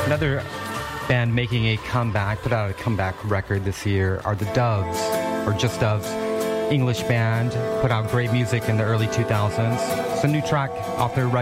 Another band making a comeback, put out a comeback record this year, are the Doves, or Just Doves. English band, put out great music in the early 2000s. It's a new track off their record.